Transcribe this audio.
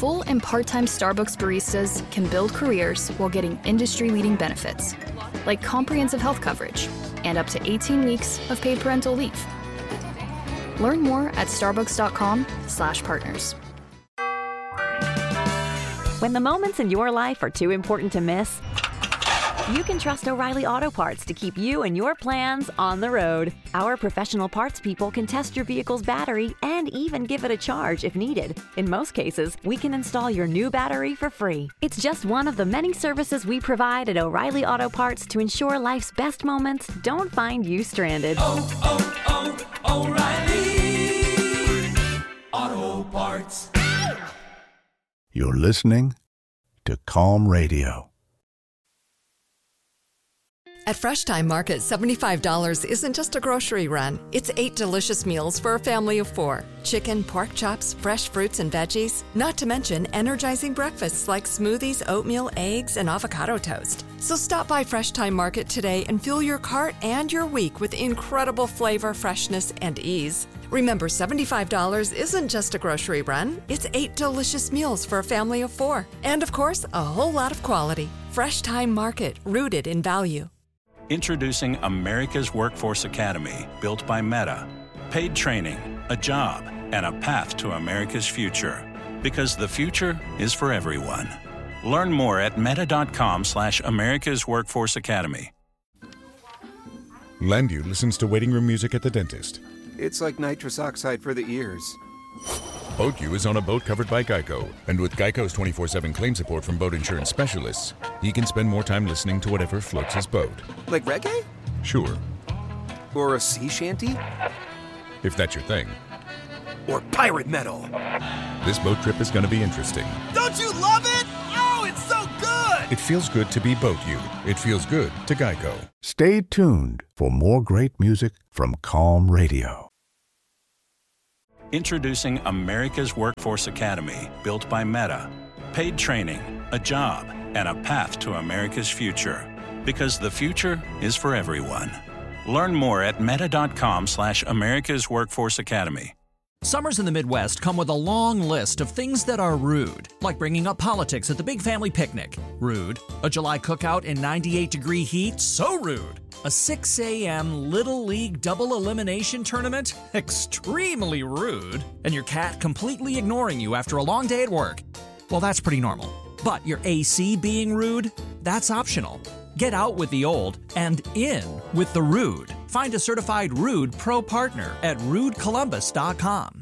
Full and part-time Starbucks baristas can build careers while getting industry-leading benefits, like comprehensive health coverage and up to 18 weeks of paid parental leave. Learn more at starbucks.com/partners. When the moments in your life are too important to miss, you can trust O'Reilly Auto Parts to keep you and your plans on the road. Our professional parts people can test your vehicle's battery and even give it a charge if needed. In most cases, we can install your new battery for free. It's just one of the many services we provide at O'Reilly Auto Parts to ensure life's best moments don't find you stranded. O'Reilly Auto Parts. You're listening to Calm Radio. At Fresh Time Market, $75 isn't just a grocery run. It's 8 delicious meals for a family of 4. Chicken, pork chops, fresh fruits and veggies, not to mention energizing breakfasts like smoothies, oatmeal, eggs, and avocado toast. So stop by Fresh Time Market today and fill your cart and your week with incredible flavor, freshness, and ease. Remember, $75 isn't just a grocery run. It's 8 delicious meals for a family of 4. And of course, a whole lot of quality. Fresh Time Market, rooted in value. Introducing America's Workforce Academy, built by Meta. Paid training, a job, and a path to America's future. Because the future is for everyone. Learn more at meta.com/America's Workforce Academy. Landu listens to waiting room music at the dentist. It's like nitrous oxide for the ears. BoatU is on a boat covered by Geico. And with Geico's 24/7 claim support from boat insurance specialists, he can spend more time listening to whatever floats his boat. Like reggae? Sure. Or a sea shanty? If that's your thing. Or pirate metal? This boat trip is going to be interesting. Don't you love it? Oh, it's so good! It feels good to be BoatU. It feels good to Geico. Stay tuned for more great music from Calm Radio. Introducing America's Workforce Academy, built by Meta. Paid training, a job, and a path to America's future. Because the future is for everyone. Learn more at meta.com/America's Workforce Academy. Summers in the Midwest come with a long list of things that are rude, like bringing up politics at the big family picnic. Rude. A July cookout in 98-degree heat. So rude. A 6 a.m. Little League double elimination tournament. Extremely rude. And your cat completely ignoring you after a long day at work. Well, that's pretty normal. But your AC being rude? That's optional. Get out with the old and in with the rude. Find a certified Rude Pro partner at rudecolumbus.com.